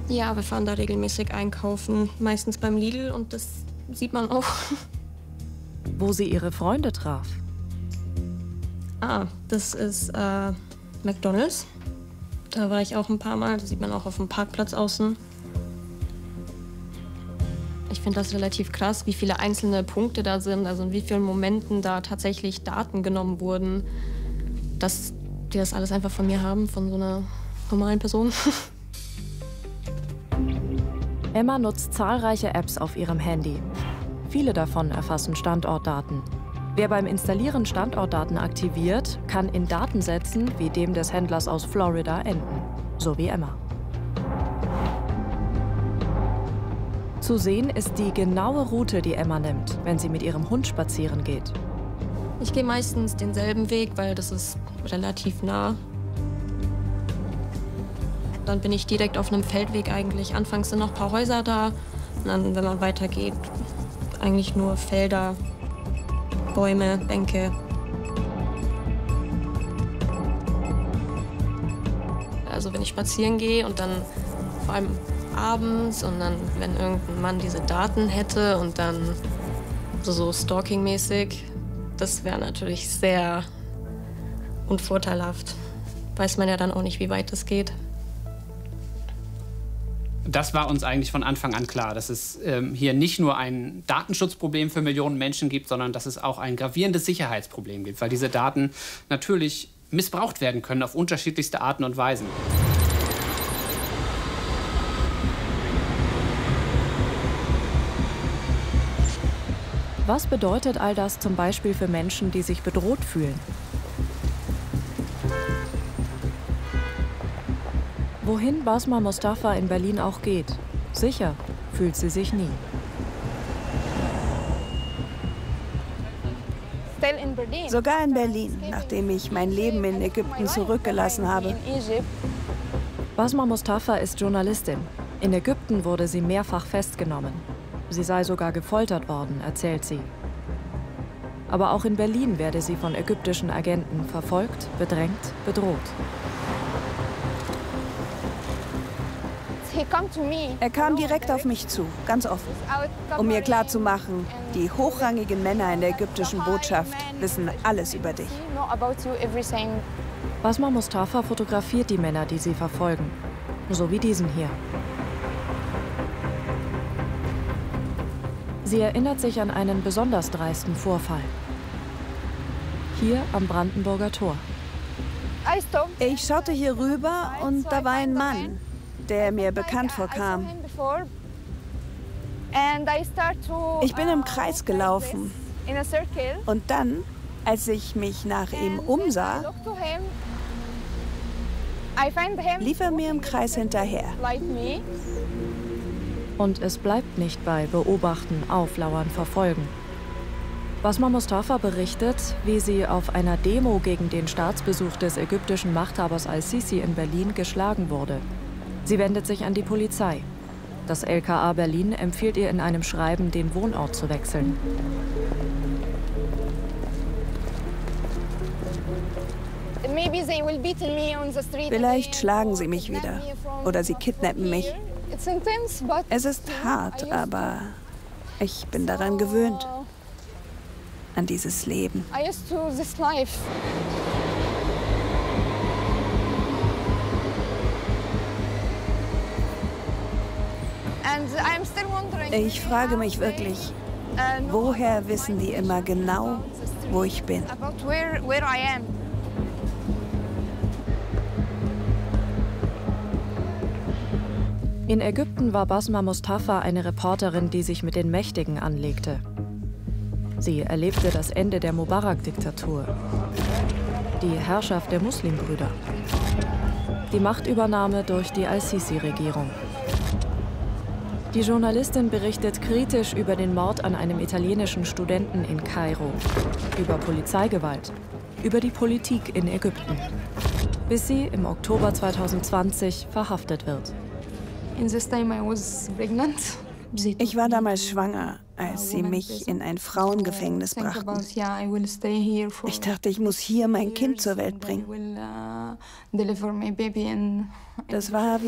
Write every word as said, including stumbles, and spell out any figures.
Ja, wir fahren da regelmäßig einkaufen, meistens beim Lidl, und das sieht man auch. Wo sie ihre Freunde traf. Ah, das ist äh, McDonald's. Da war ich auch ein paar Mal, das sieht man auch auf dem Parkplatz außen. Ich finde das relativ krass, wie viele einzelne Punkte da sind, also in wie vielen Momenten da tatsächlich Daten genommen wurden, dass die das alles einfach von mir haben, von so einer normalen Person. Emma nutzt zahlreiche Apps auf ihrem Handy. Viele davon erfassen Standortdaten. Wer beim Installieren Standortdaten aktiviert, kann in Datensätzen wie dem des Händlers aus Florida enden. So wie Emma. Zu sehen ist die genaue Route, die Emma nimmt, wenn sie mit ihrem Hund spazieren geht. Ich gehe meistens denselben Weg, weil das ist relativ nah. Dann bin ich direkt auf einem Feldweg eigentlich. Anfangs sind noch ein paar Häuser da. Und dann, wenn man weitergeht, eigentlich nur Felder, Bäume, Bänke. Also wenn ich spazieren gehe und dann vor allem abends und dann, wenn irgendein Mann diese Daten hätte und dann so, so stalking-mäßig, das wäre natürlich sehr unvorteilhaft. Weiß man ja dann auch nicht, wie weit das geht. Das war uns eigentlich von Anfang an klar, dass es ähm, hier nicht nur ein Datenschutzproblem für Millionen Menschen gibt, sondern dass es auch ein gravierendes Sicherheitsproblem gibt, weil diese Daten natürlich missbraucht werden können auf unterschiedlichste Arten und Weisen. Was bedeutet all das zum Beispiel für Menschen, die sich bedroht fühlen? Wohin Basma Mustafa in Berlin auch geht, sicher fühlt sie sich nie. Sogar in Berlin, nachdem ich mein Leben in Ägypten zurückgelassen habe. Basma Mustafa ist Journalistin. In Ägypten wurde sie mehrfach festgenommen. Sie sei sogar gefoltert worden, erzählt sie. Aber auch in Berlin werde sie von ägyptischen Agenten verfolgt, bedrängt, bedroht. Er kam direkt auf mich zu, ganz offen, um mir klarzumachen, die hochrangigen Männer in der ägyptischen Botschaft wissen alles über dich. Basma Mustafa fotografiert die Männer, die sie verfolgen, so wie diesen hier. Sie erinnert sich an einen besonders dreisten Vorfall. Hier am Brandenburger Tor. Ich schaute hier rüber und da war ein Mann, der mir bekannt vorkam. Ich bin im Kreis gelaufen. Und dann, als ich mich nach ihm umsah, lief er mir im Kreis hinterher. Und es bleibt nicht bei Beobachten, Auflauern, Verfolgen. Basma Mustafa berichtet, wie sie auf einer Demo gegen den Staatsbesuch des ägyptischen Machthabers al-Sisi in Berlin geschlagen wurde. Sie wendet sich an die Polizei. Das L K A Berlin empfiehlt ihr in einem Schreiben, den Wohnort zu wechseln. Vielleicht schlagen sie mich wieder oder sie kidnappen mich. Es ist hart, aber ich bin daran gewöhnt, an dieses Leben. Ich frage mich wirklich, woher wissen die immer genau, wo ich bin? In Ägypten war Basma Mustafa eine Reporterin, die sich mit den Mächtigen anlegte. Sie erlebte das Ende der Mubarak-Diktatur, die Herrschaft der Muslimbrüder, die Machtübernahme durch die al-Sisi-Regierung. Die Journalistin berichtet kritisch über den Mord an einem italienischen Studenten in Kairo, über Polizeigewalt, über die Politik in Ägypten, bis sie im Oktober zweitausendzwanzig verhaftet wird. Ich war damals schwanger, als sie mich in ein Frauengefängnis brachten. Ich dachte, ich muss hier mein Kind zur Welt bringen. Das war wie